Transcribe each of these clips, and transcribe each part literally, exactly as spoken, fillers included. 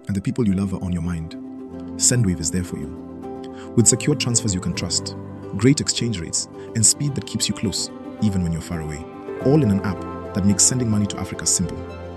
and the people you love are on your mind, Sendwave is there for you. With secure transfers you can trust, great exchange rates, and speed that keeps you close, even when you're far away. All in an app that makes sending money to Africa simple.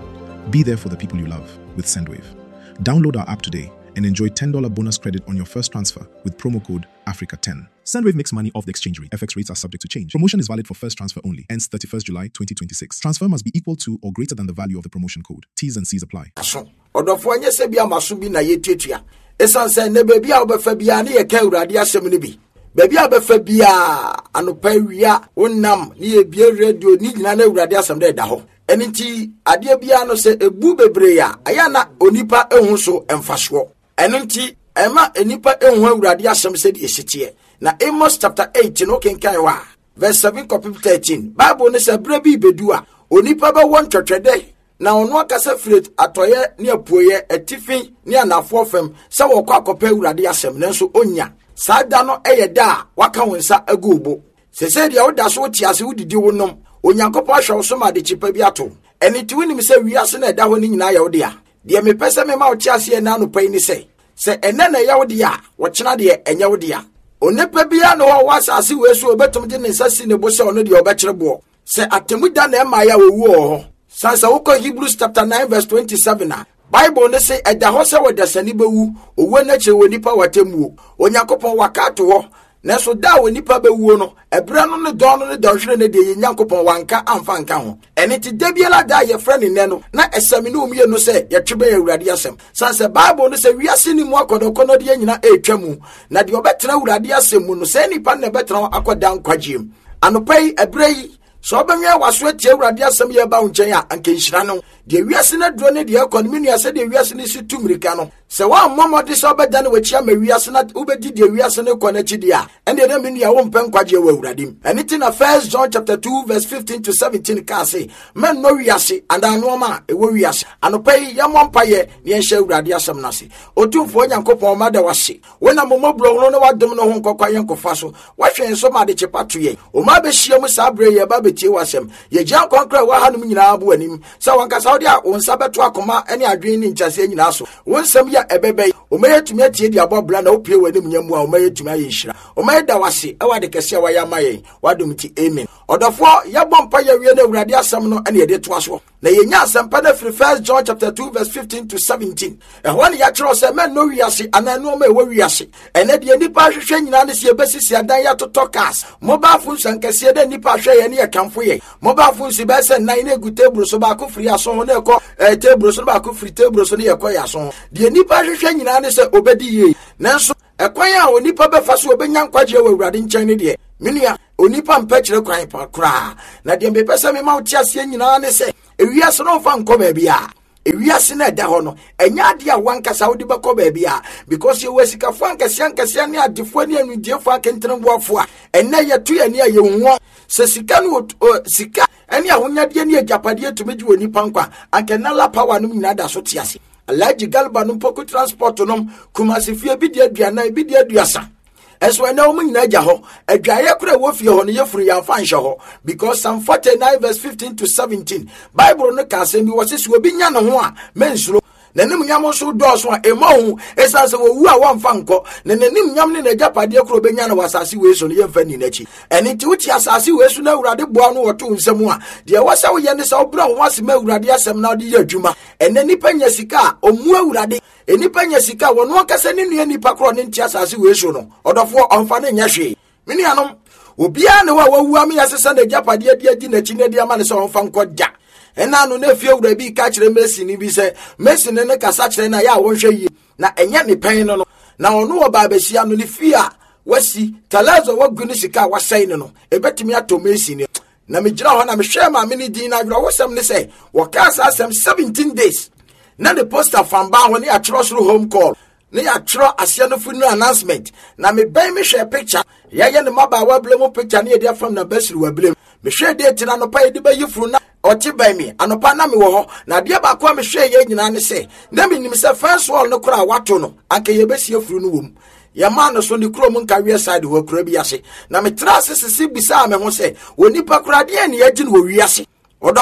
Be there for the people you love with Sendwave. Download our app today and enjoy ten dollars bonus credit on your first transfer with promo code Africa ten. Sendwave makes money off the exchange rate. F X rates are subject to change. Promotion is valid for first transfer only. Ends thirty-first July twenty twenty-six. Transfer must be equal to or greater than the value of the promotion code. T's and C's apply. Odofo anye se bia maso bi na yetuatua. Esan se ne ba bia obefa bia na ye ka urade asem ne bi. Ba bia obefa bia anopa wia wonnam ne ye bia radio ni nyina na urade asem da da ho. Enti ade bia no se ebu bebre ya aya na onipa ehun so emfaso. Enti ema enipa ehun urade asem se di esitie. Na Amos chapter eight no kenkan wa verse seven to thirteen. Bible ne se bre bi bedu a onipa ba won twetwede na ono akasa firet atoye ne apoye atifin ne anafo fam se wo kwa akopa urade asem nanso onya sada no eyeda waka wonsa agubo sese dia woda so tiase wodidi wonom onyankopa hwe so ma de chipa bi ato eni ti wonim se wiase na eda ho ni nyina ya wode a de me pese me ma wo tiase na no pai ni se se ene na ya wode a wo kena de enya wode a onepa bia no wo wasase wesu obetum de ne nsasi ne bo se ono de obekere bo se atemuda na ema ya wo ho sansa woko Hebrews chapter nine verse twenty-seven na Bible ne say eda ho se wedasani bewu owo na che wonipa watemu onyankopon wakato ho na so da wonipa bewu no ebre no ne don no ne dɔhwere ne de nyankopon wanka amfa nka ho ene ti debiela da ye frɛ ne ne no na esami no umie no se ye twebe awurade asɛm sansa Bible ne say wiase ni mu akodokono de nyina etwamu na de obetena awurade asɛm mu no se nipa ne betena akoda nkwagiem anopai ebrei so benye waso tie awurade asɛm ye ba nkyɛn a anka nhyira no de wiase na duro ne de economy ne ase de wiase ne si tumrika no se wa mmomode so beda ne wachia ma wiase na ubedi de wiase ne kɔ na chidi a ende na menu ya wo mpen kwaje wa awurade anything na First John chapter two verse fifteen to seventeen ka say men no wiase and anoma e wo wiase anopai ya mompaye ne enhye awurade asɛm na se otumfo nyankopɔn ma da wase wona momobro no na wadom no ho nkɔkwa yenkofa so wahwe nso ma de chepato ye o ma be hia mu sabre ye ba betie wasɛm ye gya konkra wa hanum nyina abo anim sa wanka saudi a wonsa beto akoma ene adwen ni nkyase nyina so wonsam ya ebebe o ma yetumi atie di abobla na opie wanim nyamu a o ma yetumi aye nhira o ma da wase e wade kese wa ya maye wadom ti amen odofo ya bompa ya wie na awurade asɛm no ene yede to aso na yenya asɛmpa na firi First John chapter two verse fifteen to seventeen e ho ne ya kyerɛ se men no wiase ananu ma e wo wiase ene de nipa hwehwɛ nyina ne se ebesisi adan ya totokas mobile phone sankase de nipa hwɛ ye ne ye kamfo ye mobile phone si be se nine na egu table so ba ko free aso ho na ekɔ eh, table so ba ko free table so ne ye kɔ ya so de nipa hwehwɛ nyina ne se obedi ye nanso ekwan a onipa befa so obenya nkwaje wa awurade nkyɛn ne de minia onipa mpɛkyere kwan pa kra na de mbepɛ me ma wotia se nyina ne se ewiase no fa nkɔ ba bia ewiase na da ho no enya ade a wankasa wodi bɛkɔ ba bia because you wesikafo ankasa ankasa ne adefo ne anudiefo akentene boafo a enne yetu ye ne ye hunwo se sika no sika ene ahonyade ne agapade etumegi woni pankwa ankenala power no nyina da so tiase alaji galba no poku transport no kumasi fie bi de aduana bi de aduasa eso ene o nyina agya ho adwaye kura wo fie ho no yefuru ya fa nhye ho because Psalm forty-nine verse fifteen to seventeen Bible no ka se bi wo se obi nya no ho a mensuro na nim nyam so do so a emahu esa se wo wu a wonfa nko na nanim nyam ne na japade kuro benya na wasase we so no yemfa ni nachi eni ti uti asase we so na awurade boa no woto nsam a de wasa wo ye ne sa obra ho wase ma awurade asem na ode ye adwuma ene nipa nya sika omu awurade enipa nya sika wono akasa ne nua nipa kuro ne nti asase we so no odofo onfa ne nya hwe mini anom obia ne wa wawu am yasesa na japade adi adi na chi ne de ama ne so onfa nko ja ena no na fie wura bi ka kire Messi ni bi se Messi ne ne kasa kire na ya wonhwe yi na enya ne pen no no na ono wo ba besia no ne fie a wasi talazo wagu ne sika wasai ne no ebetimi ato Messi ne na me gira ho na me hwe ma me ni din na wura wosam ne se wo ka sa asem seventeen days na the poster fan ba ho ne ya tro soro home call ne ya tro asia no funeral announcement na me ben me hwe picture ya ye ne maba wa blem picture ne dia from na basiri wa blem me hwe date na no pa de ba yifuru na oti by me anopa na me wo ho na de ba kwa me hwe ye nyina ne se na me nim se first wall no kura wato no anka ye besie furu no wom ya ma no so ne kuro mu nka wie side ho kura bi ase na me tra sesisi bisa me ho se woni pa kura de ne ye gi no wi ase odofo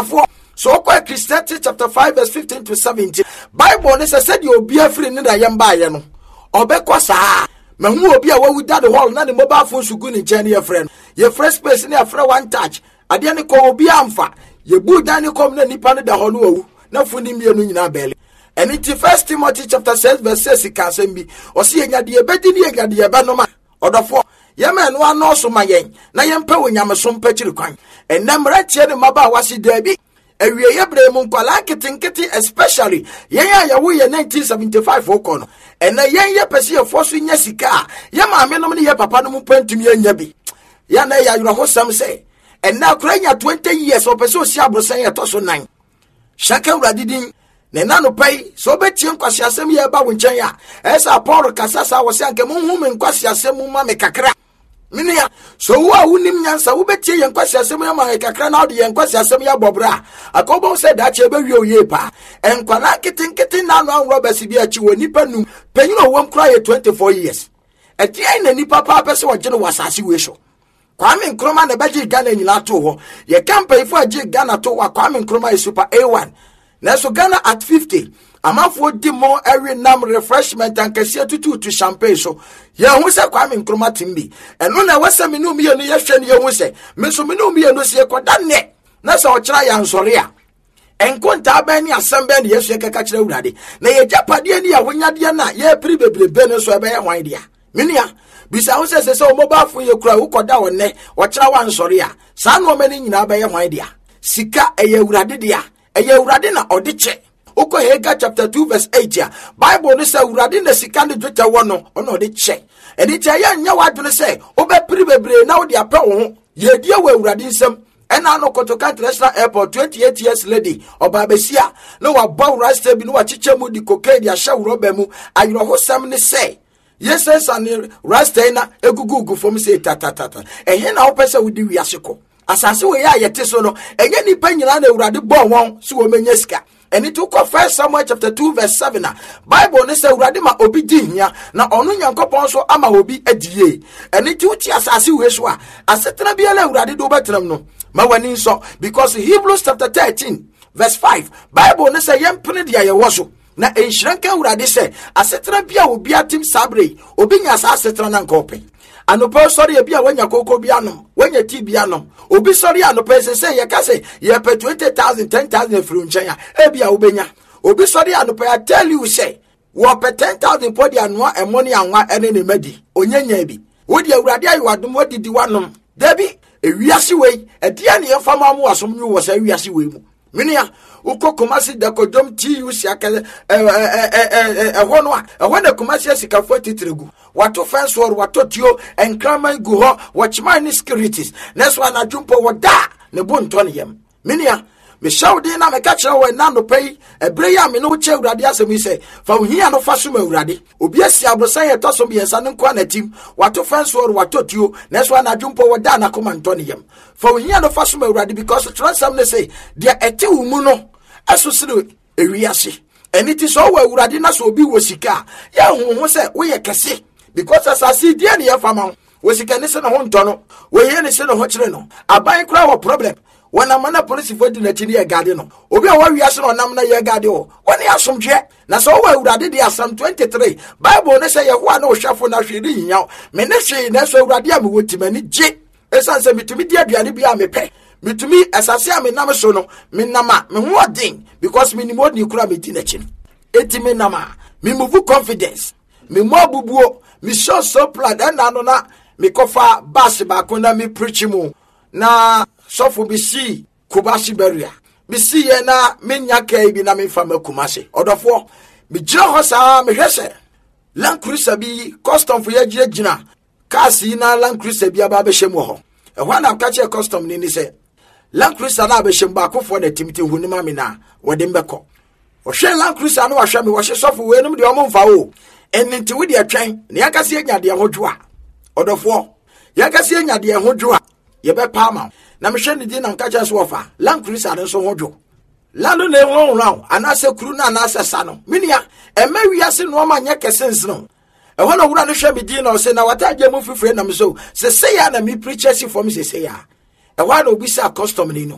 So kwa Ecclesiastes chapter five verse fifteen to seventeen, Bible ne said you be free ni da yemba ye no. Obekwa saa. Mehu obi a wawu da the hall na ne mobile phone su gu ni nche ne ye friend. Ye fresh space ne afra one touch. Ade ne ko obi amfa. Ye bu dan ne kom na nipa ne da hall no wawu. Na funi mienu nyina bele. And it's First Timothy chapter six verse six can say me. Or see enya de ebedi ni enya de eba no ma. Odofo Yemen no ano so ma yen. Na yempa wonyameso mpachiri kwan. Enam ratie ne maba wasi dabi. Ewie yebre mu nkwala kitinkiti especially yen ya yawo ye nineteen seventy-five okono. Ena yen ye pese ye foso nya sika. Ye ma me no ne ye papa no mu pantumi anya bi. Ya na ya yuro hosam say. Ena kura nya twenty years o pese o si abrosan ye to so nine. Shaka uradidin ne nanu pai so betie nkwasi asem ye ba wo nchen ya esa Paul kasasa wo se anke munhu me nkwasi asem ma me kakra minia so wo a wunim nyansa wo betie ye nkwasi asem ya ma me kakra na ode ye nkwasi asem ya bobra akobo se da che be wi oye pa enkwala kitinkiti na no anwo ba si bi achi wo nipa num panyin wo nkra ye twenty-four years eti ai na nipa pa pese wo gene wasase we so Kwame Nkrumah na beji Ghana nyina to ho ye campaign for agi Ghana to wa Kwame Nkrumah is super A one. Now so Ghana at fifty, amafo di more every nam refreshment and kese tutu to champagne so. Ye hu se Kwame Nkrumah timbi. Eno na wase me no me no ye hwe ne ye hu se. Me so me no me no se koda ne. Na so ochira ya nsore a. Enkonta ba ni asem ba ne Yesu keka kire urade. Na ye japade ni ahonyade na ye pri bebrebe no so ebe ye hwan dia. Minia bisa hu se se so mobile phone ye kura ukoda wonne ochira wa nsore a. Sa no mani nyina ba ye hwan dia. Sika eye urade dia. Eye urade na odiche. Oko Haggai chapter two verse eight ya. Bible ne say urade na sika ne dwetwa wo no ono odiche. Eni che ya nya wadwene say obe pri bebre na wo de apɛ wo ho. Ye die wo urade nsam. Ena no Kotoka International Airport twenty-eight years lady oba besia no wa bow rasta bi no wa chiche mu di cocaine dia hye wroba mu ayro hosam ne say yes yes and rasta na egugugu fom say tatatata. Ehe na wo pese wo di wiase ko. Asase we ya yete so no enye nipa nyina na urade bo won so wo menya sika. And it took First Samuel chapter two verse seven. Bible ne say urade ma obi di hia na onu Nyankopon so ama obi adie. And it uti asase we so a asetena bia la urade do betram no ma wani so because Hebrews chapter thirteen verse five Bible ne say yempene dia ye wo so na enhyiranka urade say asetena bia obi atim sabre obi nya asetena na nkope. Anopo sorry e bia wanya koko bia no wanya ti bia no obi sorry anopo se say ye ka say ye pe twenty thousand ten thousand fru nchen ya e bia obenya obi sorry anopo I tell you say wo pe ten thousand podi anwa e money anwa ene ne madi onyanya bi wo di awurade ayi wadom wadi di wanom dabi e wiase we e dia ne yefama mu asom nyu wo sa wiase we mu minia uko Kumasi de kodom ti yu sia ka eh eh eh eh ho no a ho na Kumasi sika forty tregu wato fence war wato tio enkraman gu ho watchman ni securities neso na jumpo woda ne bonto ne yam minia me shawde na me ka kire wo na no pay ebre ya me no che urade asemi se fa ohia no fa so ma urade obi asi abrosan ye to so bi ensa ne kwa na tim wato fence war wato tio neso na jumpo woda na komanto ne yam fa ohia no fa so ma urade because transam ne say dia ete wu mu no asosire ewiase eniti so wa urade na so obi wo sika ya honho se wo ye kese because asasi dia ne ye fama wo sika ne se no ho ntono wo ye ne se no ho kire no aban kra wo problem wana mana police for di na tini ye gade no obi a wa wiase no nam na ye gade o woni asomdwe na so wa urade dia Psalm twenty-three Bible ne se ye ho na o hwafo na hwedi hinyaw me ne hwe na so urade am wotimani je esan se mitumi dia aduane bia mepe mitumi asase am nam so no me nama me ho odin because me ni modi kura me di na chi eti me nama me move confidence me mo bubuo me show so plan na no na me kofa bass ba ko na me preach mu na sofu bisi Kumasi beria bisi ye na menya kai bi na me fa Kumasi odofo me jira ho sa me hwese Land Cruiser bi custom for ye jira jina kasi na Land Cruiser bi aba be hwemu ho e ho na ka che custom ni ni se Land Cruiser na be hwem ba kofo na timiti hu ni ma me na wode mbeko o hwe Land Cruiser no wa hwe me wo hwe sofu we num de o mfa o ennti wo de atwen ne yakase anya de hodwoa odofo yakase anya de hodwoa ye be pa ma na me hwe ne di na nka cha so ofa Land Cruiser no so hodwo lando ne ho ho anase kuru na anase sa no minia e ma wiase no ma nya kesens no e ho na wura no hwe me di na o se na wataje mu fifre na me so se se ya na me preachers for me se se ya e ho na obi sa custom ni no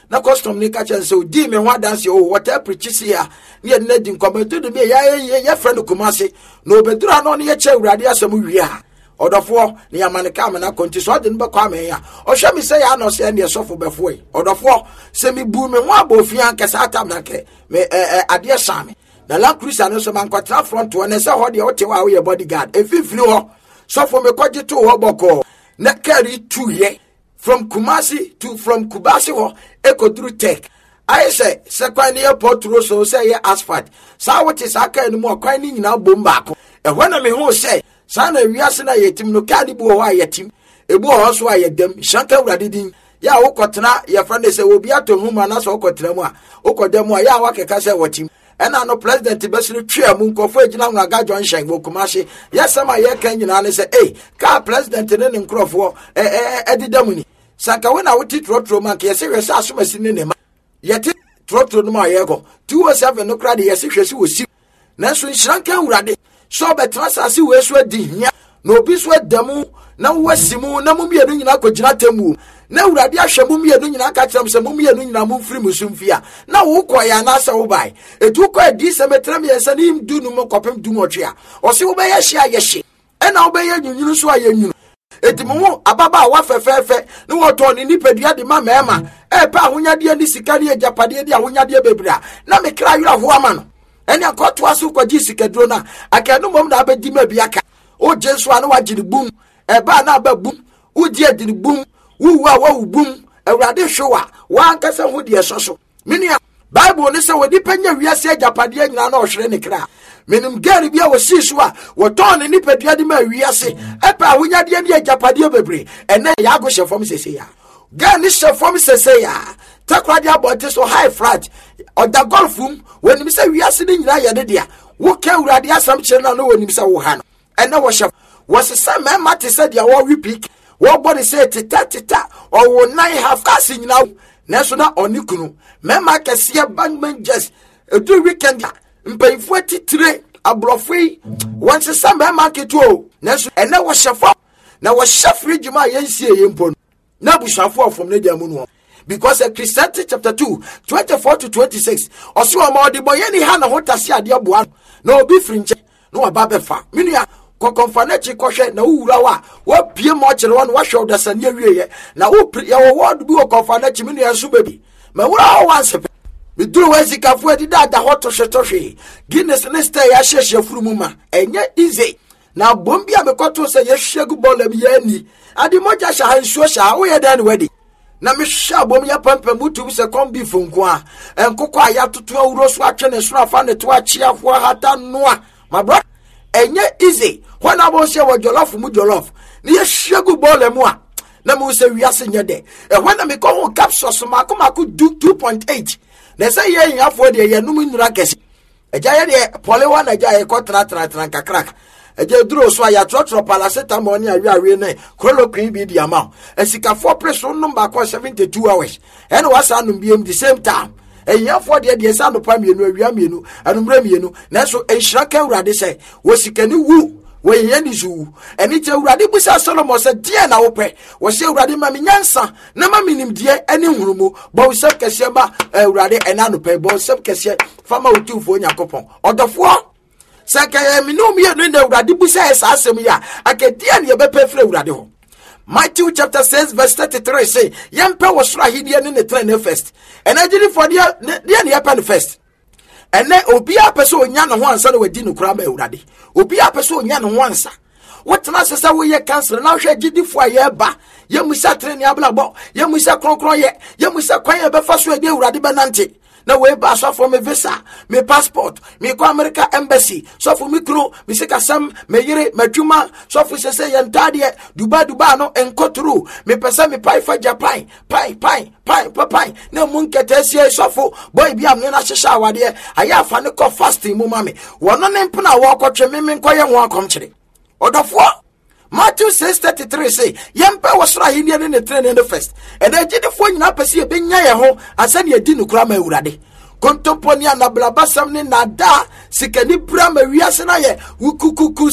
na custom ni catch and say di me ho dance o water preach here ne na di nkometo de me ya ya friend Kumasi no bedura no ne ye che Awurade asem wi a odofo ne yamane ka me na konti so de no be kwa me ya o hwe me say ya no say ne sofo befo yi odofo se me bu me ho abofia ankasa atam na ke me ade same na la cruise no so man kwatra front one say ho de o te wa we bodyguard efifiri ho sofo me kwaje to ho boko na carry two ye from Kumasi to from Kubasi ho ekodru tech I say second airport road so say asphalt sa what is aka ni mo kwan ni nyina bom baako e hwana me ho say sa na wiase na yetim no kadi bu ho ayetim ebu ho so ayedam shanka Awurade din ya wokotena ye friend say obi ato huma na so wokotena mu a wokodam a ya wakeka say watim ena no president besiri twia mu nkofo agina hu aga John Shen wo Kumasi yesama ye kan nyina ne say eh ka president ne ne nkrofo eh eh edidam ni sanka we na woti trotro man ke yesi hwese asomasi ne ne ma yeti trotro no ma yego two oh seven no kra de yesi hwese wo si na so nhranka Awurade so betra sase we so adi hia na obi so adamu na wasimu na mumienu nyina kogina temu na Awurade ahwe mumienu nyina ka kyerem se mumienu nyina mu mfiri musumfia na wo koya na asa wo bai etu ko adi se metrem yensa ni mdu no mo kopem du mo twea o se wo be ye hia ye hye ena wo be ye nyunyunu so ayanyunu etimu ababa wa fefefe ni woto ni nipadua de ma mema e pa ahonyade ni sikari ejapade de ahonyade bebra na me kra yura ho ama no ene akoto aso kwaji sikadro na akanu mom na abedi ma biaka o jesu anu wagiri bum e ba na ba bum udi adiri bum wuwa wa bum Awurade hwewa wa ankasa ho de esoso minia Bible ne se wodi panya wiase ejapade nyina na ohwere ne kra menim gari bia wo sisu a wo ton ni nipadua de ma wiase epa ahonyade ne ejapade bebre ene ya go hye fom sese ya ga ni hye fom sese ya takwade abote so high flat oda golfum wonim se wiase ne nyina ya de dia wo ka Awurade asam kire na no wonim se wo ha no ene wo hye wo sese me mate se dia wo repeat wo body say tita tita o wo nine half kasi nyina na so na onikunu me ma kese bangman just edu weekend mpayifo titire abrofui wonse samba market o nanso ene wo hyefo na wo hyefri djuma yensie yempo na bushafo ofom ne dia mu no because Ecclesiastes chapter two twenty-four to twenty-six oso ma odi boye ni ha na hotase ade aboa na obi frinche no aba befa menua kokonfa na chi kohwe na wuwura wa wo pie mo kire won wo hwe odasane awieye na wo ya wo word bi wo konfa na chi menua so baby ma wura wo anse miduru wezi kafu edi dada hoto shetoshi Guinness nesta ya sheshe furumuma enye easy na bombi amekoto se ye shegu bola bi yani adi moja sha hansuo sha wo ye dan wedi na me sha bom ya pampa mutu se kombi funko a enkoko aya toto awuro so atwe ne so afa ne to achiafo hata noa my brother enye easy when abo se wo jollof mu jollof ni ye shegu bola mu a na mu se wiase nyede e when me ko ho capsules makoma ku two point eight na say ye yafo de ye num nura kesi eja ye de pole one eja ye ko tra tra tra kakrak eja duro so ya trotro paracetamol ni awi awi ne chloroquine bi di ama esika four preso number ko seventy-two hours and wasa num bi the same time e yafo de de sa no pa mienu awia mienu anumra mienu na so enhira ka Awurade say wo sikani wu we yeni zu eni te Awurade busa Solomon se die na wo pe wo se Awurade ma me nyansa na ma minim die eni hurumu bo se kese ba Awurade ena no pe bo se kese fama otufo nyakopon odofo se ka mi no mi enu na Awurade busa esa asem ya akadie ne be pe fra Awurade ho Matthew chapter six verse thirty-three say yempe wo sura hidie ne ne train first enagiri for die die ne yepe first ene obi apeso onya no ho ansa na wadi no kura ma Awurade obi apeso onya no ho ansa wotena sesa wo ye cancer na hwe gidifo aye ba ye musa treni ablabo ye musa kronkron ye ye musa kwan ye be fa so ade Awurade be nante na we ba so for me visa me passport me ko America embassy so for me kro me sika sam me yire madwuma so for sese ye ntade duba duba no enkoturu me pesa me pai fa Japan pai pai pai pai na mun ketesie so for boy bia me na hyehya awade aya fa ne ko fasting mu mame wono ne mpena wo kotwe me me nkoye ho akom kire odofo Matthew six thirty-three say yempe wasra hinia ne train ne first and agidefo nyina pese e benya ye ho asane edi nukura ma Awurade kontomponi anablabasam ne nada sikani brama wiase na ye wukukuku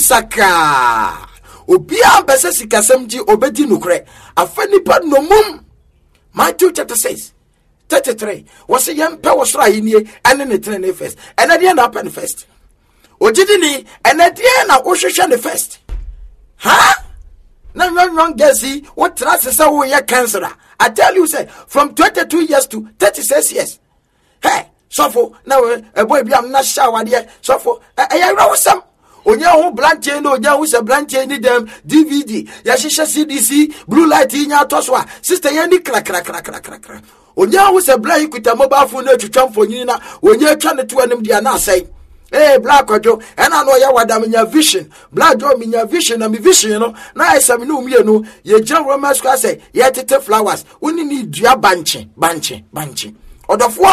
saka obi ambese sikasam ji obedi nukure afani pa nomum Matthew chapter six thirty-three. Was a young power strike and then the train first. And at the end up and first. Ojidini and at the end of Ocean the first. Huh? Now young young Gessie, what trust is our year cancer? I tell you, say, from twenty-two years to thirty-six years. Hey, so for now a boy be I'm not shower there. So for I know some. Onya hu blanche no onya hu se blanche ni dem D V D ya shisha C D C blue light nya toswa sister yandi kra kra kra kra kra kra onya hu se blanche kuta mobile phone na twetwa mfonyin na onya twa ne to anim dia na asai eh black ojo ena no ya wadam nya vision black jo mi nya vision na mi vision no na esam no mi no ye jan roman square say ye tete flowers oni ni dua banche banche banche odofo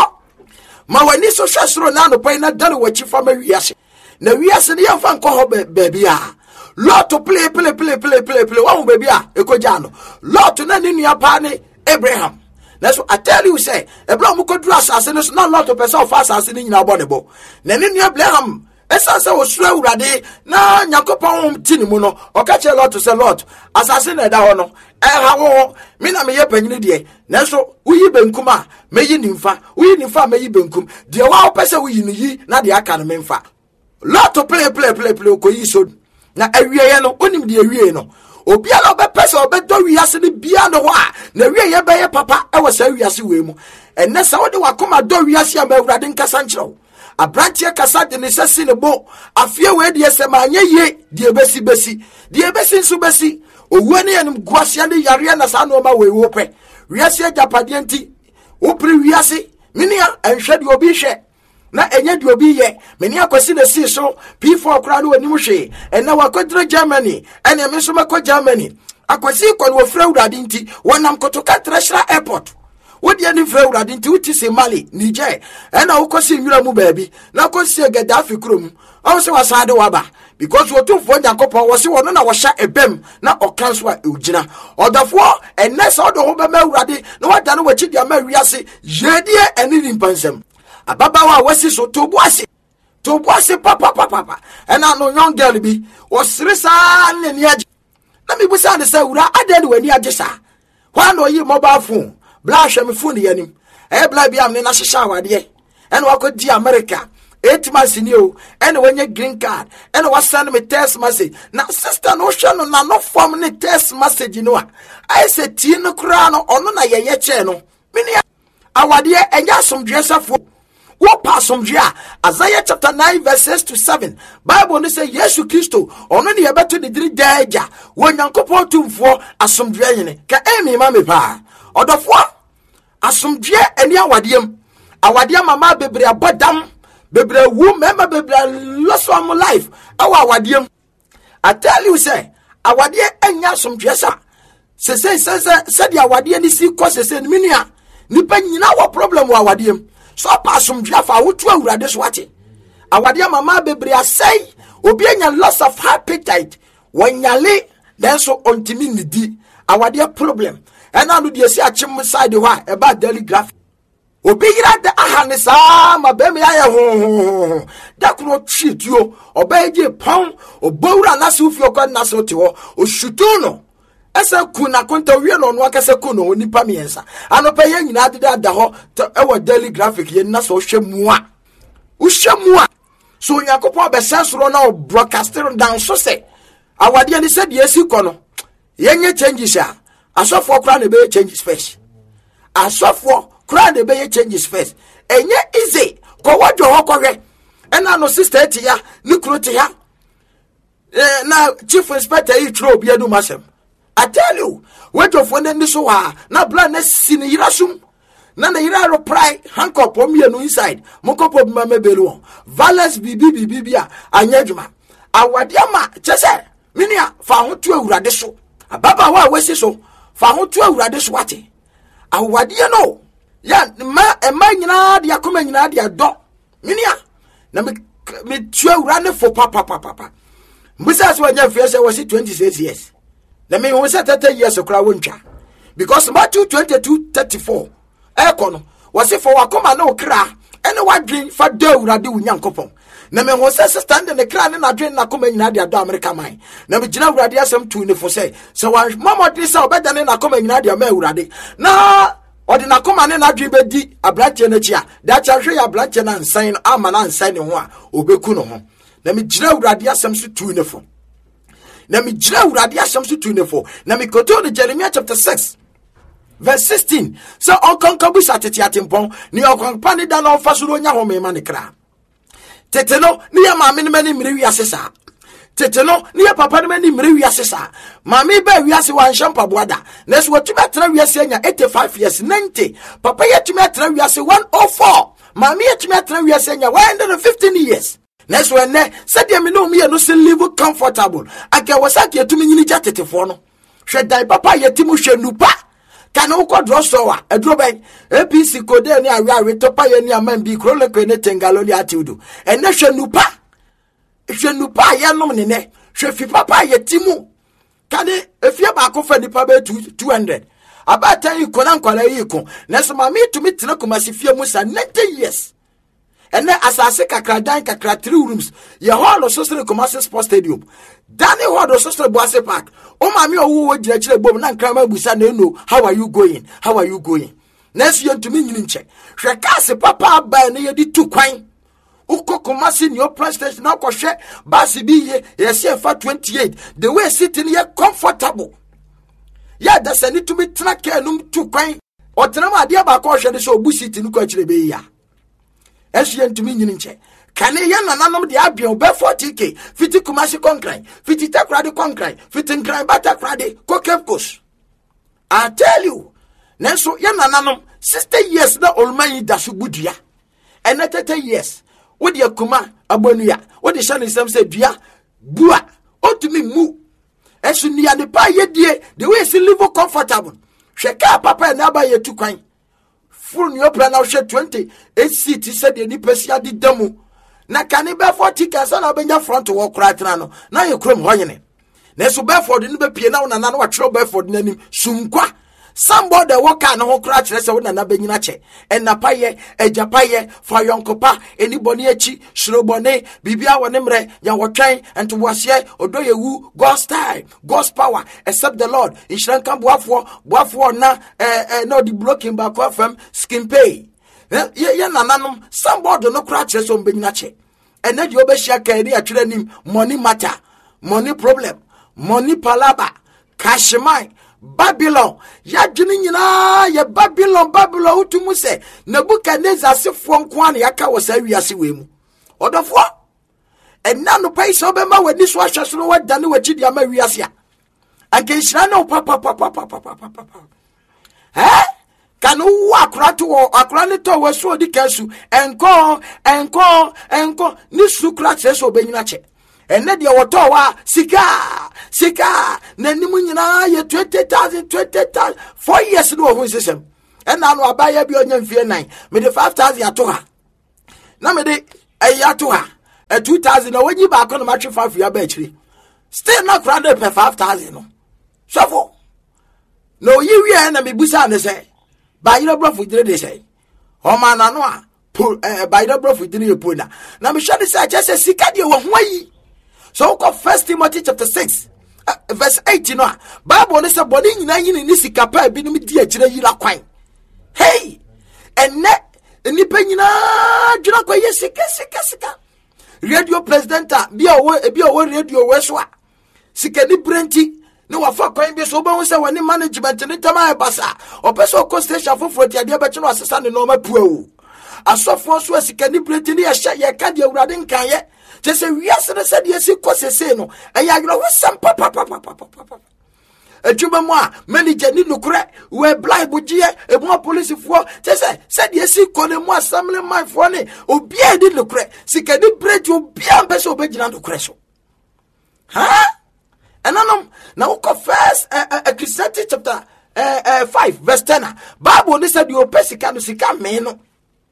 ma wani so hwesoro na no pai na dane wachi fama wiase na wiase ne yamfa nko ho baby a lot to play play play play play play wa baby a ekoja no lot na ne nua pa ne Abraham. That's what I tell you, say Abraham ko dru asase no na lot of person of asase ni nyina bonebo na ne nua Abraham esa se wo sura urade na Yakopon tini mu no o ka che lot to say lot asase na da ho no e ha wo me na me ye panyini de na so uyi benkum a meyi nimfa uyi nimfa meyi benkum de wa o pese uyi ni yi na de aka no memfa lot to play play play play ko yi so na awieye no onim de awieye no obi ala be pese obe do wiase ne bia no ho a na awieye be ye papa e wo sa wiase we mu enne sa wo de wakoma do wiase a mawurade nkasa nkyerɛw abrantie kasa de ne sesi ne bo afie we de esema anye ye de besi besi de besi nso besi owu ne yenim guase ne yare na sa no ma we wo pɛ wiase agapade nti wo pri wiase minia enhwɛ de obi hwɛ na enye de obi ye meni akwasi na si so P four kra no anim hwe ena wakodre Germany ena me so makɔ Germany akwasi kɔ no frɛ urade nti wonam kotoka treasure airport wodi ani frɛ urade nti uti se Mali Niger ena ukosi nwura mu baabi na kosi Gaddafi krom o se wasade waba because wo tumfo Yakopon wo se wono na wo hya ebem na okanso a ugina odafo enesa odo ho be ma urade na wada no wachi dia ma wiase yedie eni nimpansem ababawa wasi so to boase to boase papa papa papa ena no young girl bi o sirisa ne ne age na mi busa ne sa ura ade ne wani age sa hwa no yi mobile phone bla hwe me phone yanim e bla bi am ne na hyehyɛ awade ena wakodi America eight months ni o ena wanya green card ena wasend me text message na sister no hwe no na no form ne text message no a I say tie no kra no ono na yeye che no mini awade enya somdwesafo what passum jia Isaiah chapter nine verse six to seven Bible ne say Yesu Kristo ono ne yebeto ne diri daja wo Nyankopon tumfo asomdwe yene ka emi ma me pa odofo asomdwe ani awadem awadem mama bebre abodam bebre wu mema bebre loss of my life awa awadem I tell you say awade anya asomdwe sa se se se se di awade ni si ko se se minia nipa nyina wo problem wa awadem so pasum driafa wotu awurade so ate awade mama bebre asai obi anya loss of appetite wanyale then so ontimi nidi awade problem ena no de si achim side ho a eba daily graph obi yira de ahane sa ma be me aye ho da kuro twituo obaje pon obowura na se ufio kwa na se te ho oshutuno esa kuna konta wie no no akase kuno onipa miensa anopa ye nyina ade da ho e wo daily graphic ye na so hwemu a uhwemu a so Yakopon be sensoro na broadcasting down so say awade ni se de esi kono ye nye changes a asofo kra na be changes first asofo kra na be changes first enye easy ko wadwo ho kohwe ena no sister ti ya ni kuro ti ya eh na chief inspector yi tro obi adu masem I tell you, wait of when this wa na blana sin yirasum na na yira reply handcuff on me no inside moko pop mama belu valence bibi bibi bia anyadwuma awadiama chese minia fa ho tu awurade so ababa wa wesi so fa ho tu awurade so ate awade no ya ma e ma nyina de akoma nyina de do minia na me me tu awurade fo papa papa papa mbisa so anya fiese wasi twenty-six years. Let me say thirty years of crowd woncha. Because Matthew twenty-two thirty-four. Ekono was it for wakoma no kra any what drink for do radi Nyankopon. Na me ho say stand in the kra na drink na koma nyina de ado America man. Na me gina urade asem tu ne for say so one mama this say obeda na koma nyina de ma urade. Na odi na koma ne na dwe bedi abranche na chi a da cha hwe ya abranche na nsan ama na nsan ne ho a obeku no ho na me gira urade asem so tu ne fo na me gira urade asem so tu ne fo na me koto de Jeremiah chapter six verse sixteen so onkonkobu satete atempon ni onkonpa ne da na ofa so nya ho me ma ne kra tete no ni ya ma me ne mani mire wi asesa tete no ni ya papa ne mani mire wi asesa ma me ba wi ase wan shampa boada na so watuma tra wi ase nya eighty-five years ninety papa ya tuma tra wi ase one oh four ma me ya tuma tra wi ase nya one hundred fifteen years. Next one, said the me no me no se live comfortable. Aka wasaki etumi nyini jatete fo no. Hwe dai papa yetimu hwe nupa. Kana uko draw so a edro ben A P C kode ni awe awe topa ye ni amam bi krole ko ne tengaloli atiudu. Ene hwe nupa. Hwe nupa ye nom ne ne. Hwe fi papa yetimu. Kane efie ba ko fa nipa be two hundred. Abata yi ko na nkwala yi ko. Neso ma me tumi tena komasi fie mu sa ninety years. And then asase kakra dan kakra three rooms ye hall of social commercial sports stadium dani hall of social boase park o ma me owo wo gira kire bom na nkrama busa na no how are you going how are you going next year to me nyini nche hwe kase papa ba na ye di tu kwan uko commercial new president na ko hwe basi bi ye ye se fa twenty-eight the way sitting ye comfortable ya da sani to me track enum tu kwan o tenama ade ba ko hwe de so obu sitting ko kire be ya Esien to me nyinche. Kane ya nananom de abion be forty k. Fiti kumasi konkran. Fiti takrade konkran. Fiti nkran bata krade kokepkos. I tell you. Nenso ya nananom sixty years na olman da subudia. Ene thirty years. Wodi akuma abonuya. Wodi shane sem se dua bua. Otumi mu. Esu ni ade pa ye die the way se live comfortable. Hweka papa na ba ye tu kwan. Full new plan now share twenty eight seats said the nipesia di demo. Na kani be forty kasa na benya front to walk right now. Na you chrome hoyene. Nesu Bedford ni be pie na na na wa tro Bedford nanim sunkwa. Somebody walk an ho crash rese wo na na benyina che. En na paye ejapaye fa yonkopa anybody echi shrobone bibia wonemre ya wotwan ento wase odoye wu God's time God's power except the Lord inshran kan boafo boafo na eh eh no the blocking back from skin pay ye ye nananom somebody no crash rese wo benyina che. En na di obehia kan ri atwere nim money matter money problem money palaba cash mine Babylon ya dwene nyina ya Babylon Babylon utumu se Nebukadnezar asefo nko an yaka wasa wiase wemu odofo enna no paisa obema wani so ahweso no wadane wachidi ama wiase a anke nhira no papa papa papa papa eh kanu akura to akura ne to waso di kansu enko enko enko ni sukra cheso obenyina che ene de woto wa sika sika na nimu nyina ye twenty thousand twenty thousand four years no ho system ena no abaya bi onya mfie nine me de five thousand ato ha na me de ayi ato ha e two thousand na wanyi ba ko na matwe five ya ba chiri still na crowd per five thousand no sofo no yi wi na me busa ne say ba yi bro fu dire de say o ma na no a ba yi bro fu dire ye pona na me hwade say just sika de wo ho ayi. So go First Timothy chapter six uh, verse eighteen no Bible say body nyina yin ni sika pa bi no di agire yira kwan hey enne nipa nyina dwuna kwa ye sika sika sika radio presenter bi owo bi owo radio we so a sika ni brenti ni wa fa kwan bi so ba say wani management ni tama e basa opeso ko station foforo ti ade be chi no asesa ne no ma puo asofo so sika ni brenti ni ye hye ye ka de awurade nkan ye just say we are said yes because say no and you know some papa papa papa papa a juba moi manager ni nukure we blind bujie e mo police fo just say said yes ko ne mo assembly man fo ne obi e di nukure sika di break obi am be so obegina nukure so ha enanom na uko first Ecclesiastes chapter uh, five verse ten Bible ni said you pesika no sika me no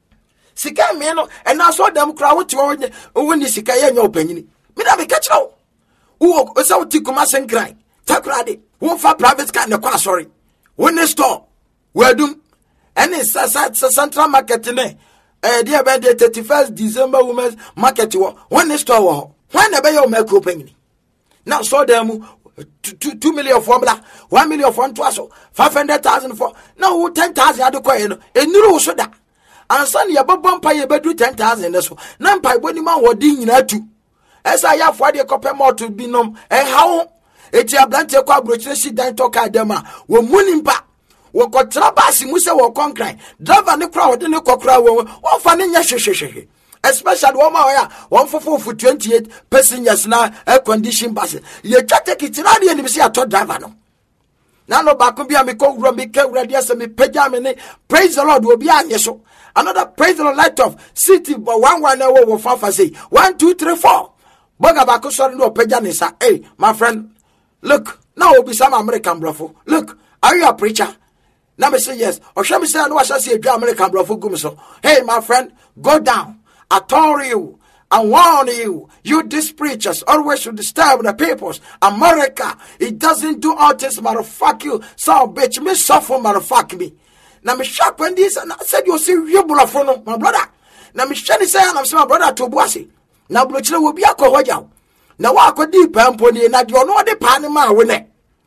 sika me no and now so them crowd what you when sika ye nya opanyini me da be catch now wo o so ti kuma senkran takrade wo fa private car ne kwa sorry when the store we dum and is central market ne eh dia be the thirty-first December women's market wo when the store wo when e be your make opanyini now so them two, two million formula, one million for one five hundred thousand for now, ten thousand at the coin, a new soda. And son, your bump pay about ten thousand. So, none by one man were ding in two. As I have for the copper more to be known, and how it's a blank cockroach, sit down talk at them, were mooning back. What got trabas in Musa or conquering, drive on the crowd in the cockroach, or fanning yashe. Especially one more, one for four for twenty-eight passengers now, air condition buses. You just take it in the end, you see a top driver. Now, no back be a miko, Rumbica, radius, and me pajamine. Praise the Lord will be on yes. Another praise the light of city, but one one hour will fafa say one, two, three, four. Bogabako sorry no pajanisa. Hey, my friend, look, now will be some American bluffo. Look, are you a preacher? Now me say yes. Or shall me say I know I shall see a American bluffo gumso. Hey, my friend, go down. I told you, I warn you, you these preachers always should disturb the peoples. America, it doesn't do all this, motherfuck you. So bitch, me suffer, motherfuck me. Now me shock when this, and I said you see you bluffo, my brother. Now me shani say I'm my brother to Bossy. Now Bluchilla will be a cohoja. Now I could deep and pony, and you know the Panama winner.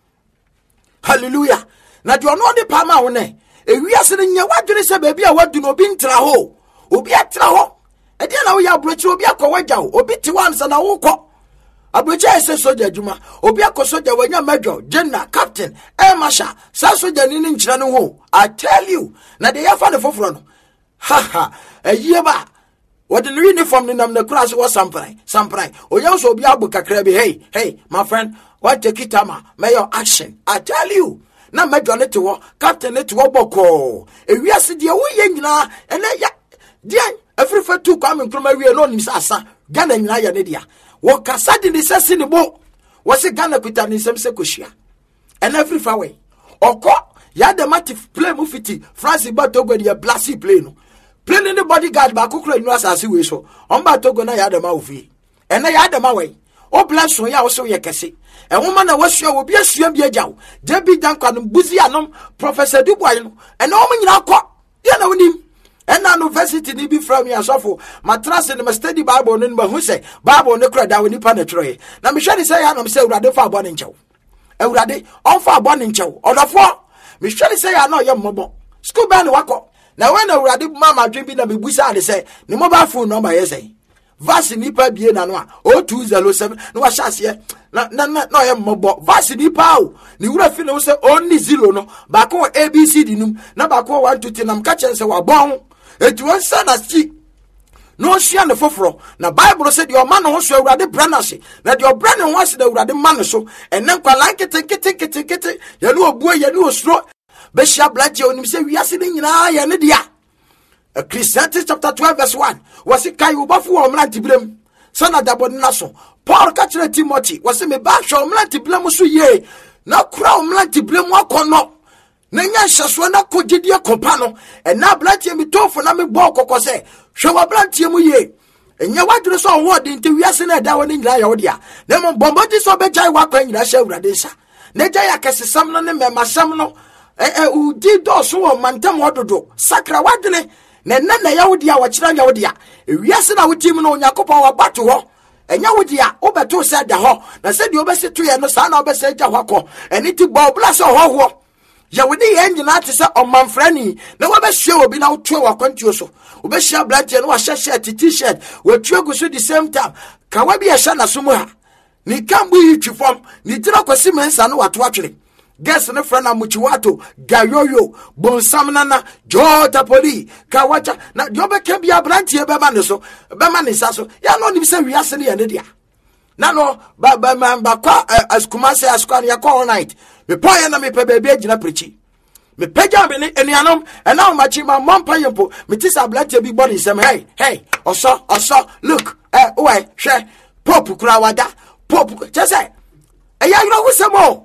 Hallelujah. Now you know the Panama winner. If we are sitting here, what do they say, baby? I want to know being traho. Will be a traho. And then I will bring you be a cowaja, or be two ones and I will call. A bridge says Soja Juma, or be a cosoja when you're major, general, captain, air marshal, Sasoja in Channel. I tell you, now they have found a forefront. Ha ha, a year back. What the uniform in the class was something, something. Or you also be able to crabby. Hey, hey, my friend, what the kitama, mayor action. I tell you. Now, major let to walk, captain let to walk. If we are sitting away, and then, yeah, dear. Every for two coming from a real name, Sasa, Ghana and Nadia. What Cassadi is in the boat was a Ghana Pitan in some secusia. And every far away. Or call Yadamatic play Mufiti, Francis Batogo, the Blassie plane. Plain in the bodyguard by Cookra in Rasa as we so. On Batogo, I had a mouthie. And I had them away. Oh, bless you, also your cassie. A woman I was sure will be a swim be a jow. Debbie Duncan, Buzianum, Professor Dubois, and all men are caught. You know him. And now university ni be from me asofo matras in the study Bible no ba hu say Bible no kra da woni panetroy na me hwe say ya na me say urade fa abone nchew urade on fa abone nchew odofo me hwe say ya na ye mmobo school ban wako na when urade mama dwen bi na me busa de say ne mobile phone number ye say vase nipa bie na no a oh two oh seven no wa hyase na na na ye mmobo vase nipa o ni wura fi no say only zero no ba ko A B C D num na ba ko one two three nam ka chen say wa bon. It was said as she no she and the fofro. Now Bible said your man was so ready branashe. That your brand was the ready man so and then quite like it take it take it take it. You know boy you know slow. Besha black you him say we are sitting in a dia. Ecclesiastes chapter twelve verse one. Was it kai ubafu o mlanti blem. Sana da bod naso. Paul catch Timothy was me back show mlanti blem so ye. Na kura o mlanti blem wa kono. Nenya shaswa na kogidie kompano e na blantie mi tofo na me bo kokko se hwe wa blantie mu ye enya wadure so wo de nti wiase na da woni nyira ya wo dia na mo bombo di so bejai wa kwa nyira hye urade nsa na ja ya kesesam no ne mema sam no e e u di do so wo mantem wododo sakra wadene na na na ya wo dia wo kira nya wo dia e wiase na wo tim no yakopon wa bato ho enya wo dia wo beto se da ho na se di obeseto ye no sa na obese ja hwakọ eni ti bo bla so ho ho ya wodi engine ati se omanfrani na wo be hwe obi na wo twe wa kwantuo so wo be hwe blantie no wa hye shirt t-shirt wo twe gu so the same time ka wa bi ya hye na so mu ha ni kambu yi twifom ni tira kwasi mensa no wato atwere guess ne friend na muchiwato gayoyo bonsam nana jota poli ka wacha na dio be ka bia blantie be ma ne so be ma ne sa so ya no ni se wi ase ne ya ne dia na no ba ba man ba kwa askuma se askwan ya all night me poye na me pe baby agina prechi me peja me ne enuanom e na ma chi ma mom pa yempo me ti sa blantie bi body sem hey hey oso oso look eh owe hwe pop kura wada pop just say e ya yiro wusemo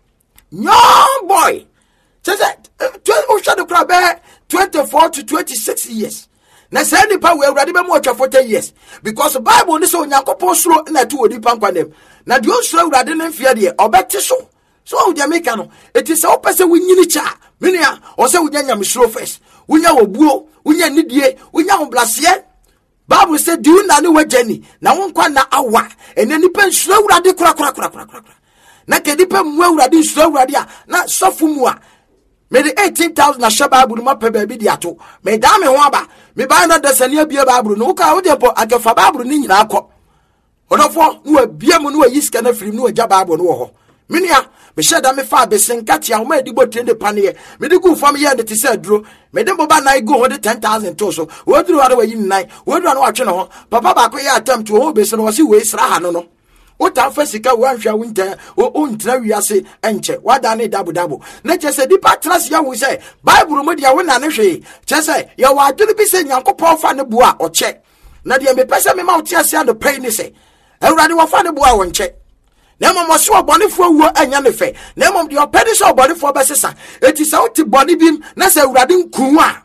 young boy just say o shado kura be twenty-four to twenty-six years na say nipa we urade be mo atwa forty years because the Bible ni so Nyankopon suro na tu odi pankwanem na de o suro urade ne mfia de obeti so so wo de make no it is o pese wunyini cha menua o se wunya nyam suro first wunya obuo wunya nidie wunya oblasie Bible say do na ne wajani na wonkwa na awa ene nipa suro urade kura kura kura kura kura na kedipa mu awurade nsu awurade a na sɔfo mu a me de eighteen thousand na hyɛ Bible ma pɛ baabi de ato me da me ho aba me ba na dasani abie Bible no ka wo de po akafa Bible ni nyina akɔ odofo no abie mu no ayi sika na firim no agya Bible no wɔ hɔ menia me hyɛ da me fa besenka tia wo ma di bo trende pane me de gu fam yɛ de te sɛ duro me de boba na go ho de ten thousand to so wo duru wa de wayi nnan wo duru na wa twe no ho papa ba ko yɛ attempt wo be se no wɔ si we sra ha no no wo ta fa sika wo anhwa winter wo ontra wiase enche wada ne dabu dabu na che se dipa trust ya wo se Bible mu dia wo na ne hwe che se ya wa aduru bi se Nyankopɔn fa ne bua ɔche na dia me pese me ma wo tia se ando pay ni se awurade wo fa ne bua wo nche na mama so obonefo wo anya ne fe na mama de opedi so obonefo besesa eti se wo ti boni bim na se awurade nku a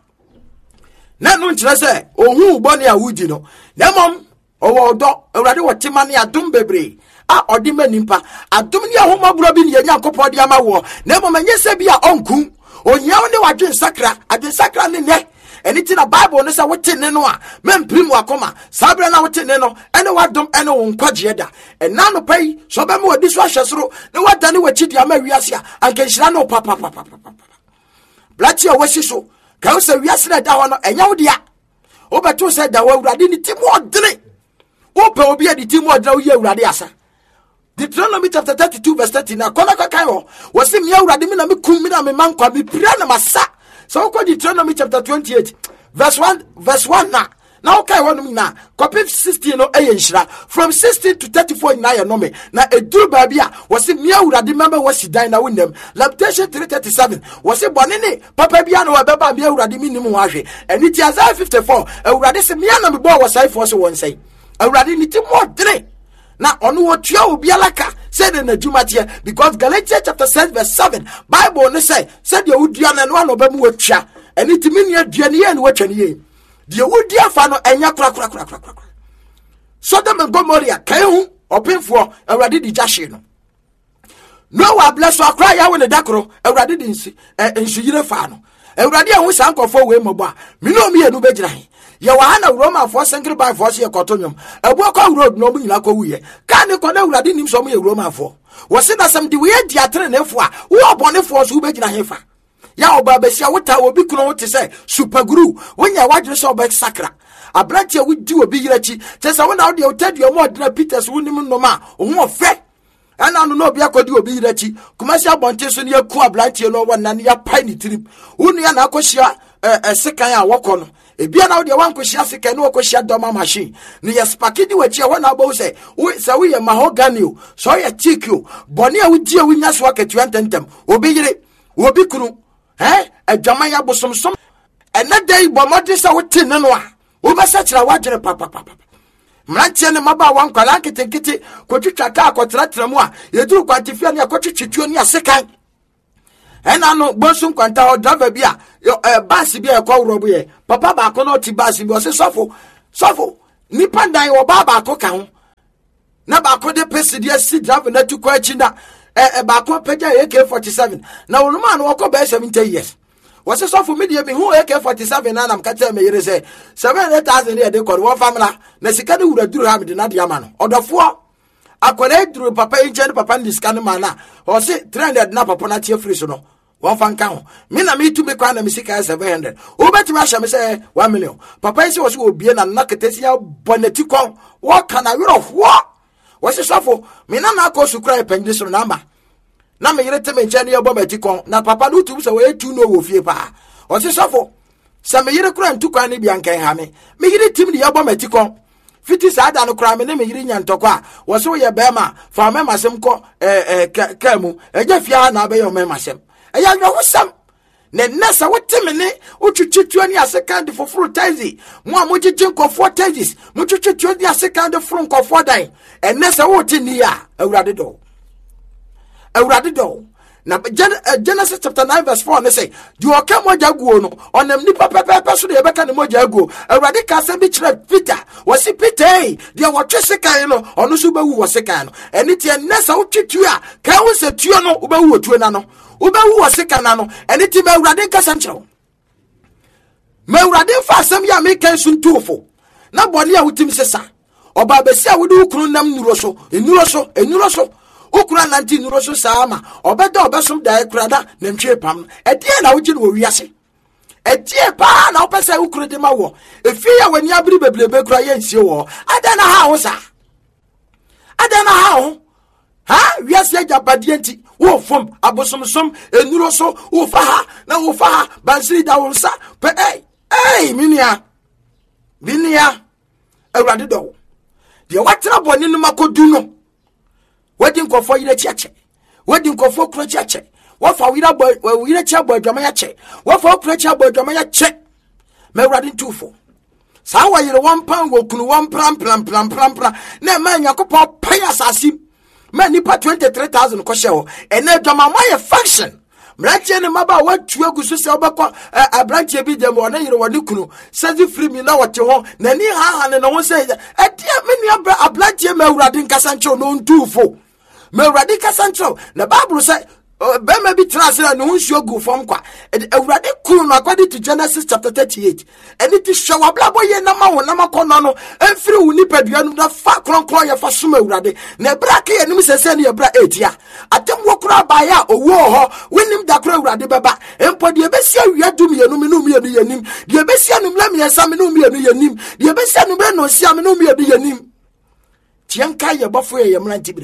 na no nkyere se ohu boni a wudi no na mama owo do awurade wo tema ne adom bebre a odi manimpa adom ne ahoma bro bi ne Nyankopɔn de ama wo na mama nyese bi a onku onyaw ne wadwen sakra adwen sakra ne ne eni ti na Bible no say wote ne no a memprim wakoma sabra na wote ne no ene wadom ene wo nkwaje da ena no pai so be me wadi so ahwesoro ne wada ne wachi dia ma wiase a anka nhira no papa papa papa blati o wasi so ka wo say wiase na da ho no enya wo dia wo beto say da wo awurade ni ti mo odene wo pe obi adi ti mo odene wo ye awurade asa Deuteronomy chapter thirty-two verse thirty na kona ka kai ho wo se me awurade me na me kum me na me mankwa me pira na masa. So we Deuteronomy chapter twenty-eight verse one verse one na now okay one na copy sixteen no ayenshira from sixteen to thirty-four na ya no me na eduru babia was me awurade member was dan na wonem Lamentation three thirty-seven was bonene papa bia no beba me awurade minim ho ahwe eni ti Isaiah fifty-four awurade se me na me bo wasai for so won say awurade ni ti mo dre na onu wo tua obi alaka said in the Jumatia because Galatians chapter six verse seven Bible ne say said you would na no no be mu watwa eni timi ne aduane ye ne watwa ne ye de wodi afa no enya kura kura kura kura Sodom and Gomorrah kai hu openfo awurade di jashe no no wa bless wa kura ya we ne dakoro awurade di nsi ensu yire fa no awurade ahu sankofo we mobo a me no me enu begira he ye wa na Roma for single by force ye kotonyom ebu ko road no bunyina ko wuye ka ne ko na awurade nim so mo ye Roma for wo se na sam di we di atre ne fo a wo obone fo so begina he fa ya oba besia wota obi kuno wote say super guru wonya wadre so oba sakra abranti a wudi obi yirachi te say wona wo de otadu mo odina Peters wonim no ma wo fe ana no no obi akodi obi yirachi kumasi abonte so ne yaku abranti no wona ne ya pai ni trip wonu ya na akohia eh sekan a wokɔ no ebia na wo de wankohia sekan no wakohia doma machine ne ya spakidi wachi a wona abo say wo say wo ye mahogany o so ye teak o bone a wudi a wunya so akatua ntentem obi yire obi kunu eh adwama ya bosomsom ena dai bomode sa wote ne no a wo besa kira wadwere papa papa mrantie ne maba wankwala nketenkete kotwitwa ka akotratra mu a yeduru kwantifia ne akotwitwituo ne asekan ena no bosum kwanta o driver bia eh bus bia e kwa wrobo ye papa ba ko no ti bus bia o se sofo sofo ni pandan wo ba ba ko ka ho na ba ko de pesidie si driver na tu kwa chi na eh ba ko peja A K forty-seven na wo ma no wo ko ba seventy years wo se sofo media me hu A K forty-seven na nam ka tell me yere se seven hundred thousand e de ko wo famila na sika de wura duru ha me de na de ama no odofo akore duru papa enche papa ndi sika no mana o se three hundred na papa na tie free so no one fan count me na me tu me kwa na me sika seven hundred o beti ma sha me say one million papa isi wo se obie na na ketesi ya boneti kon wo kana we of wo wo se sofo me na na ko sukura e penji so na ma na me yire teme nche ne yebo meti kon na papa no tu so we tu no wo fie pa wo se sofo se me yire kura ntu kwa ne bia nkan ha me me yire tim ne yebo meti kon fiti sada no kura me ne me yiri nyantoko a wo se wo ye bema fa me masem ko eh eh kamu eja fia na be yo me masem eya no hosam ne nasa woteme ne otwitwitwa ni asekande for fruit taxi mo a mo gyegye nkofo taxis mo twitwitwa ni asekande for nkofo dan enesa wotini a awurade do awurade do na Genesis chapter nine verse four ne say di oka mo jaguo no onam ni papa papa so de beka ne mo jaguo awurade ka se bi kire Peter wasi Peter de wotwe sekan no ono so bewu wo sekan no eni tie nesa wotwitu a ka wo se tuo no obewu otuo na no obewu wo sekan na no eni tie be awurade ka sam kire me awurade fa asem ya me kan sun tuofo na bone a wotim sesa oba besi a wode ukunu nam nuro so enuro so enuro so ukura nanti nuro so sama obeda obesom da ekrada na ntwe pam e die na wogi no wiase e die pa na opese ukura de ma wo efi ya wani abiri beblebe kura ye nsie wo ada na ha wo sa ada na ha wo ha wiase jabadie nti wo fom abosomsom enuro so wo fa ha na wo fa ha bansiri da wo sa pe eh eh minia minia awrade do de watera boni no makodu no wadi nkofo yire chiache wadi nkofo kura chiache wafa wira boy wira chia boy dwama ya che wafa kura chia boy dwama ya che me awrade ntufo sa wa yire one pound wo kunu one pram pram pram pram pram na ma nyakopo paya sasim ma nipa twenty-three thousand ko shewo ene dwama ma ye function mranche ne maba watu agusu se obekọ abranche bi dem wona yire woni kunu sazi free mi na wote ho na ni ha ha ne no ho se e dia me ni abra abranche ma awrade nkasa nche no ntufo ma awrade nkasa nche na bible say be ma bi transfer no nsuo gu fom kwa awrade kunu no according to Genesis chapter thirty-eight and it is show ablabo ye na ma wo na makono no emfiri wo nipadua no na fa kronkron ye fa soma awrade na bra ka ye nim sese ne ye bra etia atem wo kura ba ya owo ho winim da kura awrade beba empo de besi awia dum ye no me no me ye yanim de besi anum la me yesa me no me ye yanim de besi anum bre no sia me no me ye yanim tianka ye bofo ye yemra ntibire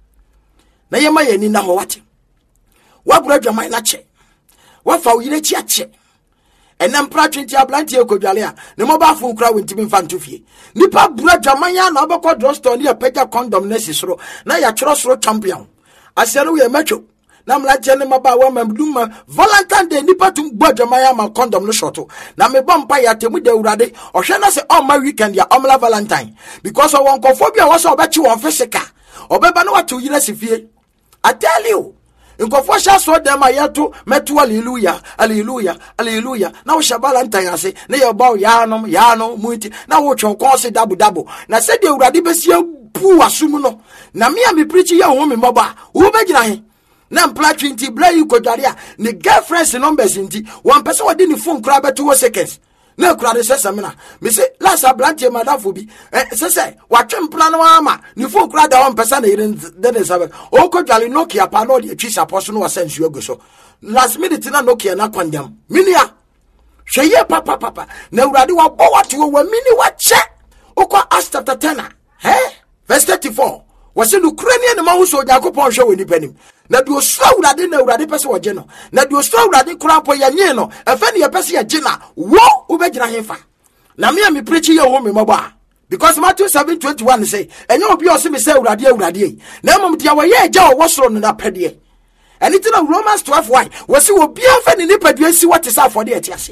na ye ma ye ni na ho wate wabura dwaman na che wafa uyire chi ache enam pra twenty ablanti ekodwale a ne moba fo kura wentimi mfantofie nipa bura dwaman ya na obekọ drugstore ne pega condom na sisoro na ya tworo soro champion asere we matcho na mlaje ne maba wa mamduma Valentine Day nipa tum bua dwaman ya ma condom no shoto na me bompa ya temu de urade ohwe na se on my weekend ya omla Valentine because of one confobia was obechi won physical obeba na watu yire sifie. I tell you nkofo sha so dem ayeto meto hallelujah hallelujah hallelujah na wo shabala ntanyase na ye bawo yanom yano muti na wo twon konse dabu dabu na se de urade besia pu asum no na me am preach ye ho me moba wo begina he na mpla twenty bla yi kodware a ne girlfriends numbers nti one person wodi ni phone kra beto wo seconds na kra de sesa me na me se last ablantie madafo bi eh sese watwe mpla no ama ni phone kra da one person na yire de sabe o kodware Nokia pa no de twisa poso no wasensu aguso last minute na Nokia na kwandam minia hweye papa papa na urade wa bo wate wo mini wa che okwa Acts chapter ten eh verse thirty-four wase no Ukrainian ma hu so Yakobon hwe woni panim na do so urade na urade pese wo je no na do so urade kura po ya nye no efe ne ye pese ya je na wo ubegina hefa na me am preach ye wo me moba because Matthew seven twenty-one say enye obi o se me say urade urade na mom dia wo ye agya wo soro no na pede and it in Romans twelve one wase obi afa ne nipadua si what is afode etiase